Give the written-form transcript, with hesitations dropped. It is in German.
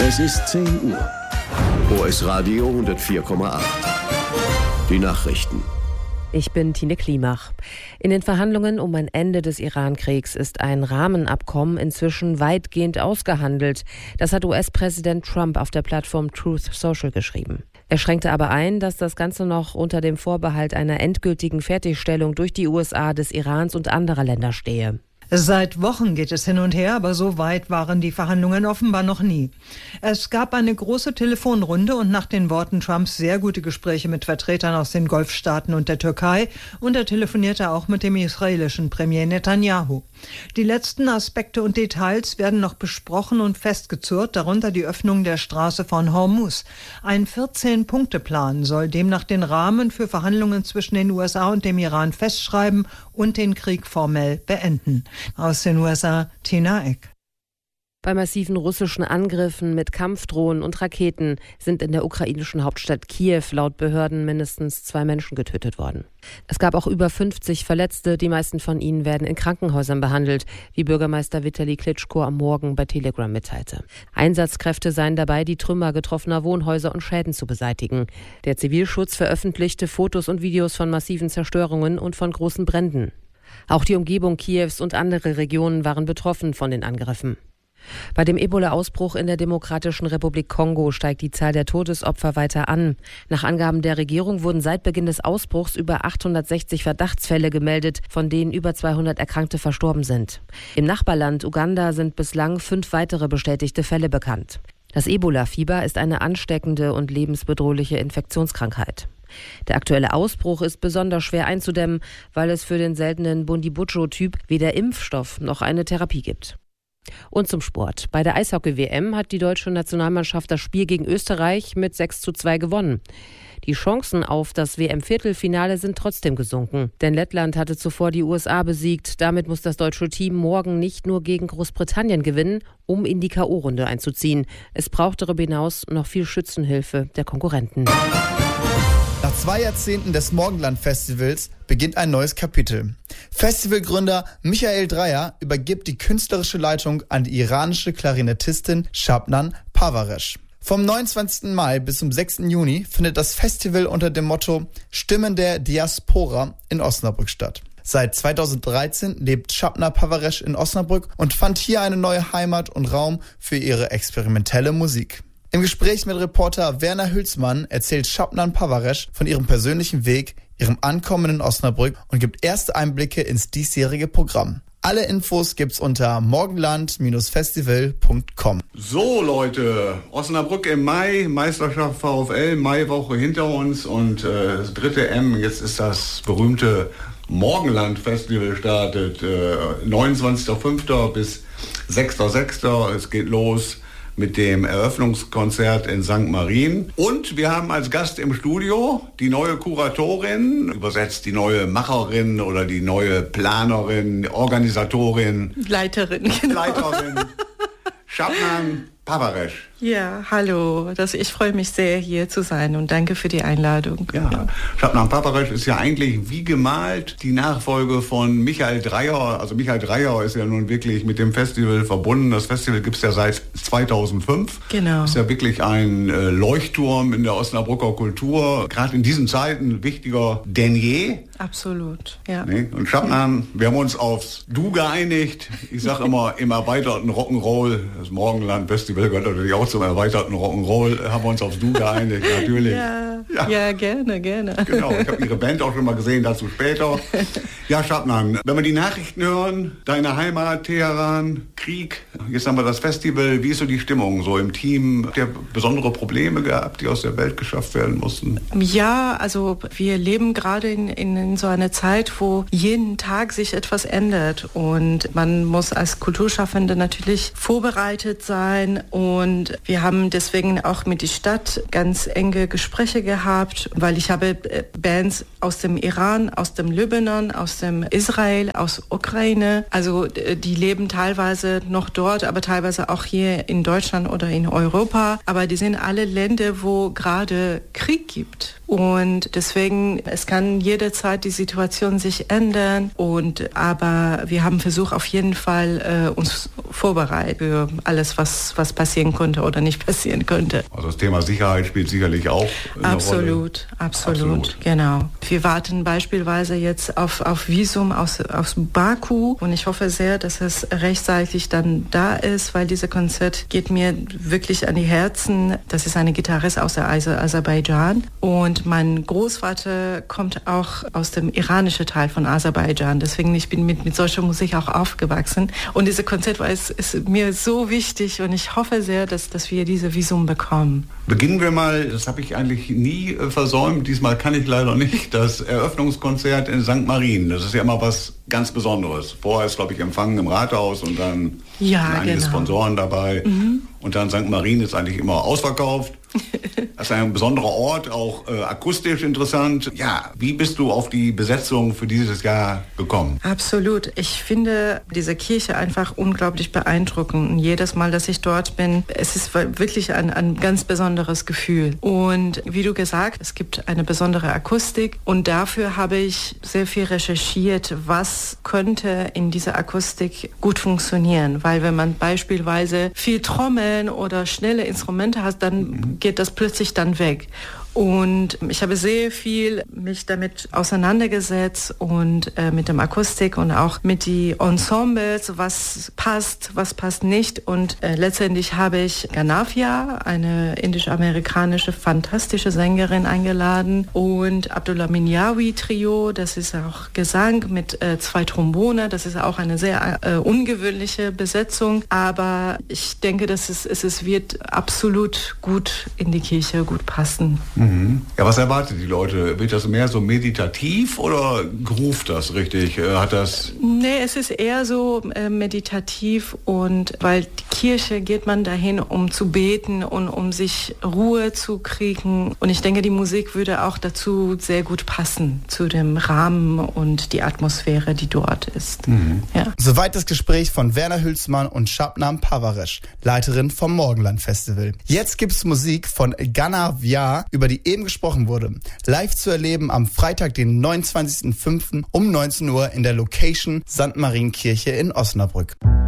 Es ist 10 Uhr. OS Radio 104,8. Die Nachrichten. Ich bin Tine Klimach. In den Verhandlungen um ein Ende des Iran-Kriegs ist ein Rahmenabkommen inzwischen weitgehend ausgehandelt. Das hat US-Präsident Trump auf der Plattform Truth Social geschrieben. Er schränkte aber ein, dass das Ganze noch unter dem Vorbehalt einer endgültigen Fertigstellung durch die USA, des Irans und anderer Länder stehe. Seit Wochen geht es hin und her, aber so weit waren die Verhandlungen offenbar noch nie. Es gab eine große Telefonrunde und nach den Worten Trumps sehr gute Gespräche mit Vertretern aus den Golfstaaten und der Türkei, und er telefonierte auch mit dem israelischen Premier Netanyahu. Die letzten Aspekte und Details werden noch besprochen und festgezurrt, darunter die Öffnung der Straße von Hormuz. Ein 14-Punkte-Plan soll demnach den Rahmen für Verhandlungen zwischen den USA und dem Iran festschreiben und den Krieg formell beenden. Aus den USA, Tina Eck. Bei massiven russischen Angriffen mit Kampfdrohnen und Raketen sind in der ukrainischen Hauptstadt Kiew laut Behörden mindestens 2 Menschen getötet worden. Es gab auch über 50 Verletzte, die meisten von ihnen werden in Krankenhäusern behandelt, wie Bürgermeister Vitali Klitschko am Morgen bei Telegram mitteilte. Einsatzkräfte seien dabei, die Trümmer getroffener Wohnhäuser und Schäden zu beseitigen. Der Zivilschutz veröffentlichte Fotos und Videos von massiven Zerstörungen und von großen Bränden. Auch die Umgebung Kiews und andere Regionen waren betroffen von den Angriffen. Bei dem Ebola-Ausbruch in der Demokratischen Republik Kongo steigt die Zahl der Todesopfer weiter an. Nach Angaben der Regierung wurden seit Beginn des Ausbruchs über 860 Verdachtsfälle gemeldet, von denen über 200 Erkrankte verstorben sind. Im Nachbarland Uganda sind bislang 5 weitere bestätigte Fälle bekannt. Das Ebola-Fieber ist eine ansteckende und lebensbedrohliche Infektionskrankheit. Der aktuelle Ausbruch ist besonders schwer einzudämmen, weil es für den seltenen Bundibugyo-Typ weder Impfstoff noch eine Therapie gibt. Und zum Sport. Bei der Eishockey-WM hat die deutsche Nationalmannschaft das Spiel gegen Österreich mit 6:2 gewonnen. Die Chancen auf das WM-Viertelfinale sind trotzdem gesunken, denn Lettland hatte zuvor die USA besiegt. Damit muss das deutsche Team morgen nicht nur gegen Großbritannien gewinnen, um in die K.O.-Runde einzuziehen. Es braucht darüber hinaus noch viel Schützenhilfe der Konkurrenten. Nach 2 Jahrzehnten des Morgenland-Festivals beginnt ein neues Kapitel. Festivalgründer Michael Dreyer übergibt die künstlerische Leitung an die iranische Klarinettistin Shabnam Parvaresh. Vom 29. Mai bis zum 6. Juni findet das Festival unter dem Motto Stimmen der Diaspora in Osnabrück statt. Seit 2013 lebt Shabnam Parvaresh in Osnabrück und fand hier eine neue Heimat und Raum für ihre experimentelle Musik. Im Gespräch mit Reporter Werner Hülsmann erzählt Shabnam Parvaresh von ihrem persönlichen Weg, ihrem Ankommen in Osnabrück und gibt erste Einblicke ins diesjährige Programm. Alle Infos gibt's unter morgenland-festival.com. So Leute, Osnabrück im Mai, Meisterschaft VfL, Maiwoche hinter uns und das 3. M, jetzt ist das berühmte Morgenland-Festival startet, 29.05. bis 6.06. Es geht los mit dem Eröffnungskonzert in St. Marien. Und wir haben als Gast im Studio die neue Kuratorin, übersetzt die neue Macherin oder die neue Planerin, Organisatorin. Leiterin, genau. Leiterin. Shabnam Parvaresh. Ja, hallo. Ich freue mich sehr, hier zu sein und danke für die Einladung. Ja, Shabnam Parvaresh ist ja eigentlich wie gemalt die Nachfolge von Michael Dreyer. Also Michael Dreyer ist ja nun wirklich mit dem Festival verbunden. Das Festival gibt es ja seit 2005. Genau. Ist ja wirklich ein Leuchtturm in der Osnabrücker Kultur. Gerade in diesen Zeiten wichtiger denn je. Absolut, ja. Nee? Und Shabnam, wir haben uns aufs Du geeinigt. Ich sage immer, im erweiterten Rock'n'Roll, das Morgenland-Festival gehört natürlich auch zum erweiterten Rock'n'Roll, haben wir uns aufs Du geeinigt, natürlich. Ja, gerne. Genau, ich habe Ihre Band auch schon mal gesehen, dazu später. Ja, Shabnam, wenn wir die Nachrichten hören, deine Heimat, Teheran, Krieg, jetzt haben wir das Festival, wie ist so die Stimmung so im Team? Habt ihr besondere Probleme gehabt, die aus der Welt geschafft werden mussten? Ja, also wir leben gerade in so einer Zeit, wo jeden Tag sich etwas ändert und man muss als Kulturschaffende natürlich vorbereitet sein und wir haben deswegen auch mit der Stadt ganz enge Gespräche gehabt, weil ich habe Bands aus dem Iran, aus dem Libanon, aus dem Israel, aus Ukraine, also die leben teilweise noch dort, aber teilweise auch hier in Deutschland oder in Europa, aber die sind alle Länder, wo gerade Krieg gibt. Und deswegen, es kann jederzeit die Situation sich ändern. Aber wir haben versucht, auf jeden Fall uns vorbereitet für alles, was passieren könnte oder nicht passieren könnte. Also das Thema Sicherheit spielt sicherlich auch eine Rolle. Absolut, genau. Wir warten beispielsweise jetzt auf Visum aus Baku und ich hoffe sehr, dass es rechtzeitig dann da ist, weil dieses Konzert geht mir wirklich an die Herzen. Das ist eine Gitarrist aus Aserbaidschan und mein Großvater kommt auch aus dem iranischen Teil von Aserbaidschan. Deswegen ich bin mit solcher Musik auch aufgewachsen und dieses Konzert ist mir so wichtig und ich hoffe sehr, dass wir diese Visum bekommen. Beginnen wir mal, das habe ich eigentlich nie versäumt, diesmal kann ich leider nicht, das Eröffnungskonzert in St. Marien. Das ist ja immer was ganz Besonderes. Vorher ist, glaube ich, Empfangen im Rathaus und dann einige Sponsoren dabei. Und dann St. Marien ist eigentlich immer ausverkauft. Das ist ein besonderer Ort, auch akustisch interessant. Ja, wie bist du auf die Besetzung für dieses Jahr gekommen? Absolut. Ich finde diese Kirche einfach unglaublich beeindruckend. Und jedes Mal, dass ich dort bin, es ist wirklich ein ganz besonderes Gefühl. Und wie du gesagt, es gibt eine besondere Akustik. Und dafür habe ich sehr viel recherchiert, was könnte in dieser Akustik gut funktionieren. Weil wenn man beispielsweise viel Trommeln oder schnelle Instrumente hat, dann geht das plötzlich dann weg. Und ich habe sehr viel mich damit auseinandergesetzt und mit dem Akustik und auch mit den Ensembles, was passt nicht. Und letztendlich habe ich Ganavia, eine indisch-amerikanische fantastische Sängerin, eingeladen und Abdullah Minyawi Trio, das ist auch Gesang mit 2 Trombone, das ist auch eine sehr ungewöhnliche Besetzung, aber ich denke, dass es wird absolut gut in die Kirche gut passen. Ja, was erwartet die Leute? Wird das mehr so meditativ oder groovt das richtig? Hat das? Nee, es ist eher so meditativ und weil die Kirche geht man dahin, um zu beten und um sich Ruhe zu kriegen. Und ich denke, die Musik würde auch dazu sehr gut passen, zu dem Rahmen und die Atmosphäre, die dort ist. Ja. Soweit das Gespräch von Werner Hülsmann und Shabnam Pavaresh, Leiterin vom Morgenland Festival. Jetzt gibt's Musik von Ganavia, über die eben gesprochen wurde. Live zu erleben am Freitag, den 29.05. um 19 Uhr in der Location St. Marienkirche in Osnabrück.